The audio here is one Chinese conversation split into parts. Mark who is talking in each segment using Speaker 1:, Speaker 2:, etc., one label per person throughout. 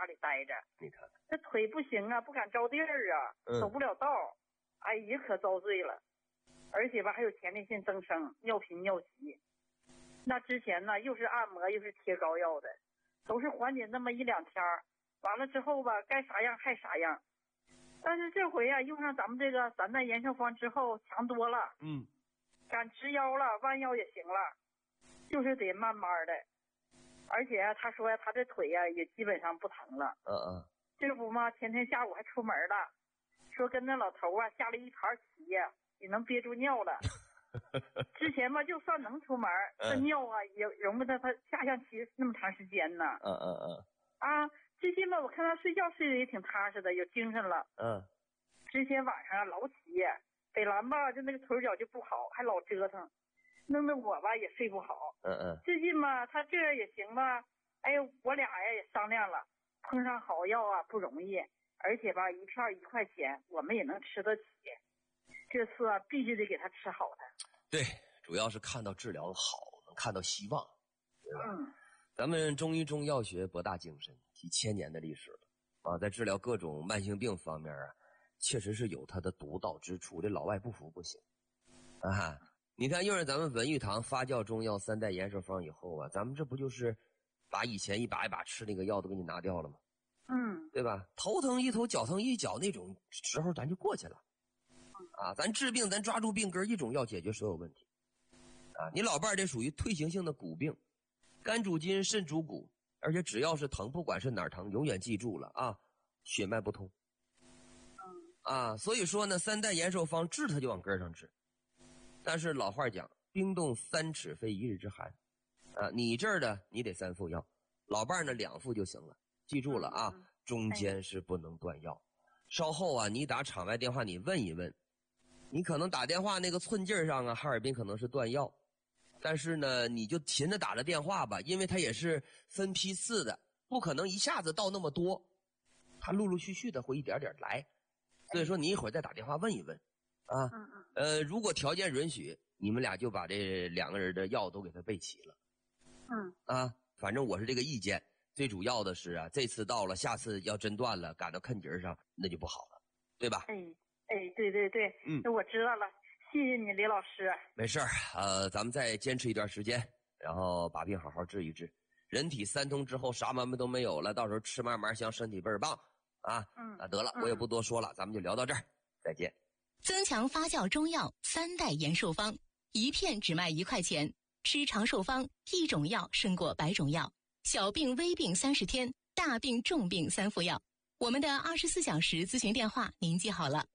Speaker 1: 家里待着。
Speaker 2: 你看看，
Speaker 1: 这腿不行啊，不敢着地儿啊，走不了道，哎呀，可遭罪了。而且吧，还有前列腺增生、尿频尿急。那之前呢，又是按摩又是贴膏药的，都是缓解那么一两天，完了之后吧，该啥样还啥样。但是这回啊，用上咱们这个3代延寿方之后，强多了。敢直腰了，弯腰也行了，就是得慢慢的。而且他说呀，他这腿呀也基本上不疼了。这不嘛，前天下午还出门了，说跟那老头啊下了一盘棋呀，也能憋住尿了。之前吧，就算能出门，这尿啊也容不得他下象棋那么长时间呢。最近吧，我看他睡觉睡得也挺踏实的，有精神了。之前晚上老起，北兰吧就那个腿脚就不好，还老折腾，弄得我吧也睡不好。最近嘛，他这样也行吧，哎呦，我俩呀也商量了，碰上好药啊不容易，而且吧一片1块钱，我们也能吃得起。这次啊必须得给他吃好的。
Speaker 2: 对，主要是看到治疗好，能看到希望，对吧？咱们中医中药学博大精深，几千年的历史了啊，在治疗各种慢性病方面啊，确实是有它的独到之处，这老外不服不行啊！你看，用上咱们文玉堂发酵中药3代延寿方以后啊，咱们这不就是把以前一把一把吃那个药都给你拿掉了吗？对吧？头疼一头，脚疼一脚，那种时候咱就过去了啊！咱治病，咱抓住病根，一种药解决所有问题啊！你老伴儿这属于退行性的骨病。肝主筋，肾主骨，而且只要是疼，不管是哪儿疼，永远记住了啊，血脉不通。所以说呢，3代延寿方治它就往根上治。但是老话讲，冰冻3尺非一日之寒啊，你这儿的你得3副药，老伴儿呢2副就行了。记住了啊，中间是不能断药。稍后啊，你打场外电话你问一问，你可能打电话那个寸劲儿上啊，哈尔滨可能是断药。但是呢，你就勤着打着电话吧，因为它也是分批次的，不可能一下子到那么多，它陆陆续续的会一点点来。所以说你一会儿再打电话问一问啊。如果条件允许，你们俩就把这2个人的药都给他备齐了。反正我是这个意见。最主要的是啊，这次到了，下次要真断了，赶到坎节上，那就不好了，对吧？
Speaker 1: 对，那我知道了。谢谢你，李老师。
Speaker 2: 没事儿，咱们再坚持一段时间，然后把病好好治一治。人体3通之后，啥毛病都没有了，到时候吃嘛嘛香，身体倍儿棒啊！得了，我也不多说了，咱们就聊到这儿，再见。
Speaker 3: 增强发酵中药3代延寿方，一片只卖1块钱，吃长寿方，一种药胜过100种药，小病微病30天，大病重病3副药。我们的24小时咨询电话您记好了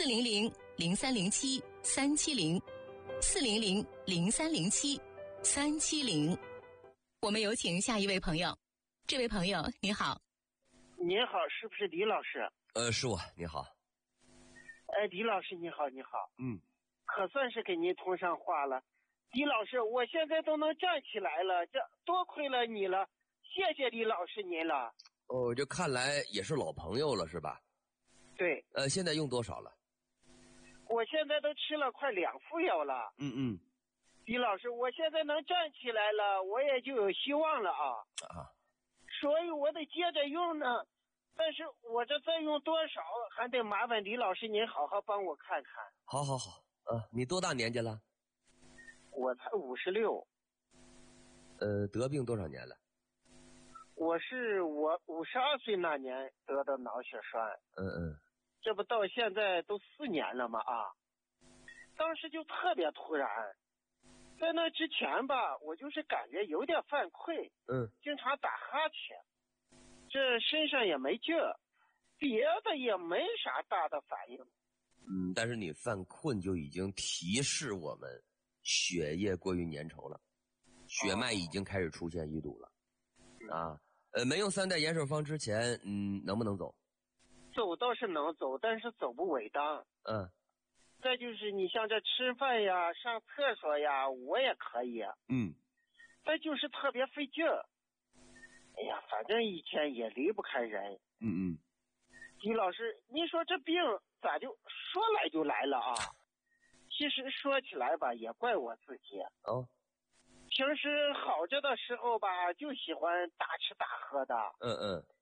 Speaker 3: ，400-0307-370，400-0307-370。我们有请下一位朋友。这位朋友你好。
Speaker 4: 您好，是不是李老师？
Speaker 2: 是我，你好。
Speaker 4: 李老师你好。可算是给您通上话了。李老师，我现在都能站起来了，这多亏了你了，谢谢李老师您了。
Speaker 2: 这看来也是老朋友了是吧？
Speaker 4: 对。
Speaker 2: 现在用多少了？
Speaker 4: 我现在都吃了快2副药了。李老师，我现在能站起来了，我也就有希望了啊。所以我得接着用呢，但是我这再用多少，还得麻烦李老师您好好帮我看看。
Speaker 2: 好，你多大年纪了？
Speaker 4: 我才56。
Speaker 2: 得病多少年了？
Speaker 4: 我52岁那年得的脑血栓。这不到现在都4年了吗？当时就特别突然，在那之前吧，我就是感觉有点犯困，经常打哈欠，这身上也没劲儿，别的也没啥大的反应。
Speaker 2: 但是你犯困就已经提示我们血液过于粘稠了，血脉已经开始出现淤堵了。没用3代延寿方之前，能不能走？
Speaker 4: 走倒是能走，但是走不稳当。再就是你像这吃饭呀、上厕所呀，我也可以。但就是特别费劲儿。哎呀，反正一天也离不开人。李老师，您说这病咋就说来就来了啊？其实说起来吧，也怪我自己。平时好着的时候吧，就喜欢大吃大喝的。